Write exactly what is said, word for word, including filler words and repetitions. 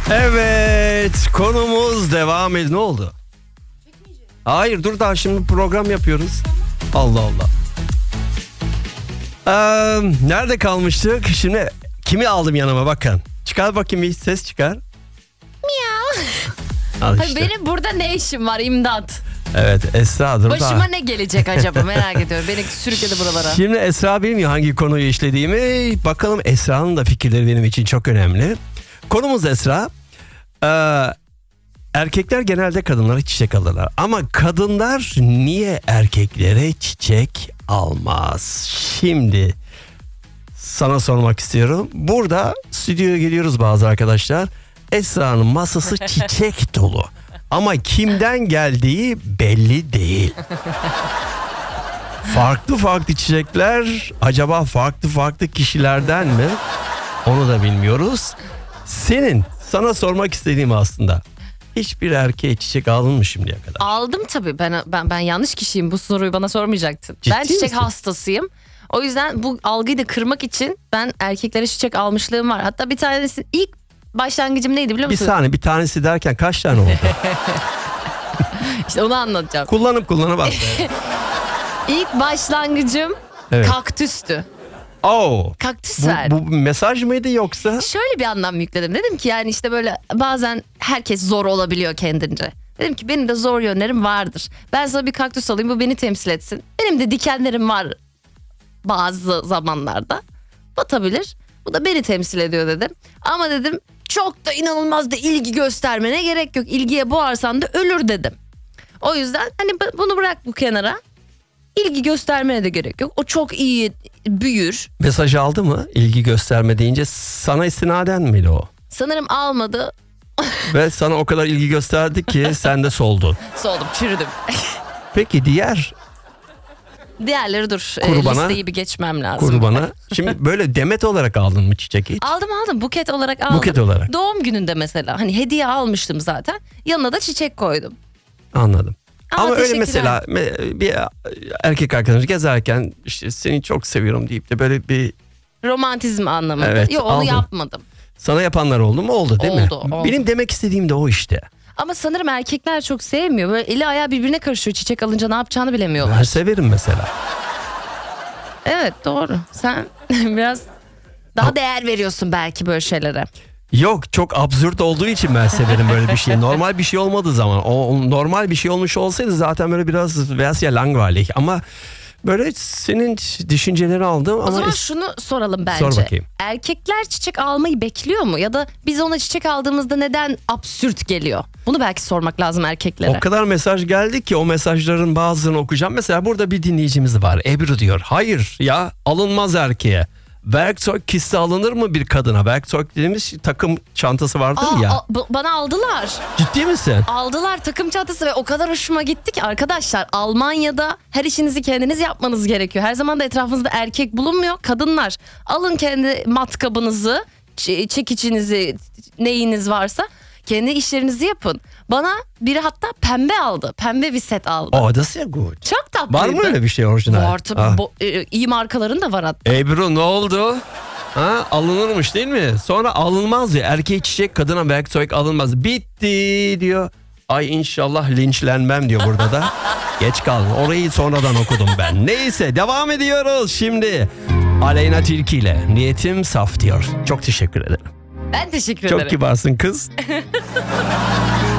Evet, konumuz devam ediyor. Ne oldu? Hayır, dur daha şimdi program yapıyoruz. Allah Allah. Ee, nerede kalmıştık? Şimdi kimi aldım yanıma bakın. Çıkar bakayım, bir ses çıkar. Miau. Al Hayır, işte. benim burada ne işim var, imdat. Evet, Esra dur Başıma da. ne gelecek acaba, merak ediyorum. Beni sürükledi buralara. Şimdi Esra bilmiyor hangi konuyu işlediğimi. Bakalım, Esra'nın da fikirleri benim için çok önemli. Konumuz Esra. Ee, erkekler genelde kadınlara çiçek alırlar. Ama kadınlar niye erkeklere çiçek almaz? Şimdi sana sormak istiyorum. Burada stüdyoya geliyoruz bazı arkadaşlar. Esra'nın masası çiçek dolu. Ama kimden geldiği belli değil. Farklı farklı çiçekler acaba farklı farklı kişilerden mi? Onu da bilmiyoruz. Senin, sana sormak istediğim aslında. Hiçbir erkeğe çiçek aldın mı şimdiye kadar? Aldım tabii. Ben ben ben yanlış kişiyim. Bu soruyu bana sormayacaktın. Ciddi ben çiçek misin? hastasıyım. O yüzden bu algıyı da kırmak için ben erkeklere çiçek almışlığım var. Hatta bir tanesi ilk başlangıcım neydi biliyor Bir musun? saniye, bir tanesi derken kaç tane oldu? İşte onu anlatacağım. Kullanıp kullanıp attı. İlk başlangıcım Evet. kaktüstü. Oo. Kaktüs Bu, ver. bu mesaj mıydı yoksa? Şöyle bir anlam yükledim. Dedim ki yani işte böyle bazen herkes zor olabiliyor kendince. Dedim ki benim de zor yönlerim vardır. Ben sana bir kaktüs alayım, bu beni temsil etsin. Benim de dikenlerim var bazı zamanlarda. Batabilir. Bu da beni temsil ediyor dedim. Ama dedim çok da inanılmaz da ilgi göstermene gerek yok. İlgiye boğarsan da ölür dedim. O yüzden hani bunu bırak bu kenara. İlgi göstermene de gerek yok. O çok iyi büyür. Mesaj aldı mı? İlgi gösterme deyince sana istinaden miydi o? Sanırım almadı. Ve sana o kadar ilgi gösterdi ki sen de soldun. Soldum, çürüdüm. Peki diğer Diğerleri dur. e, Kurbana- listeyi bir geçmem lazım. kurbana. Şimdi böyle demet olarak aldın mı çiçek hiç? Aldım aldım buket olarak aldım. Buket olarak. Doğum gününde mesela hani hediye almıştım zaten. Yanına da çiçek koydum. Anladım. Aa, Ama öyle teşekkürler. mesela me- bir erkek arkadaş gezerken işte seni çok seviyorum deyip de böyle bir Romantizm anlamında. Evet, Yok onu aldım. yapmadım. sana yapanlar oldu mu? Oldu değil mi? Oldu, oldu. Benim demek istediğim de o işte. Ama sanırım erkekler çok sevmiyor. Böyle eli ayağı birbirine karışıyor. Çiçek alınca ne yapacağını bilemiyorlar. Ben severim mesela. Evet doğru. Sen biraz daha değer veriyorsun belki böyle şeylere. Yok, çok absürt olduğu için ben severim böyle bir şey. Normal bir şey olmadığı zaman. O normal bir şey olmuş olsaydı zaten böyle biraz biraz ya langweilig. Ama böyle senin düşünceleri aldım. O ama zaman es- şunu soralım bence. Sor bakayım. Erkekler çiçek almayı bekliyor mu? Ya da biz ona çiçek aldığımızda neden absürt geliyor? Bunu belki sormak lazım erkeklere. O kadar mesaj geldi ki o mesajların bazılarını okuyacağım. Mesela burada bir dinleyicimiz var. Ebru diyor. Hayır ya, alınmaz erkeğe. Werkzeug kisi alınır mı bir kadına? Werkzeug dediğimiz takım çantası vardır Aa, ya. a- bu- bana aldılar. Ciddi misin? Aldılar takım çantası ve o kadar hoşuma gitti ki arkadaşlar, Almanya'da her işinizi kendiniz yapmanız gerekiyor. Her zaman da etrafınızda erkek bulunmuyor. Kadınlar alın kendi matkabınızı, ç- çekicinizi, neyiniz varsa kendi işlerinizi yapın. Bana biri hatta pembe aldı. Pembe bir set aldı. Oh, das ist ja gut. Çok tatlıydı. Var mı öyle bir şey orijinal? Var tabii. Ah. Bo- e, iyi markaların da var hatta. Ebru ne oldu? Ha, alınırmış değil mi? Sonra alınmaz ya. Erkeğe çiçek, kadına Werkzeug alınmaz. Bitti diyor. Ay inşallah linçlenmem diyor burada da. Geç kaldım. Orayı sonradan okudum ben. Neyse, devam ediyoruz şimdi. Aleyna Tilki ile Niyetim Saf diyor. Çok teşekkür ederim. Ben teşekkür Çok ederim. kibarsın kız.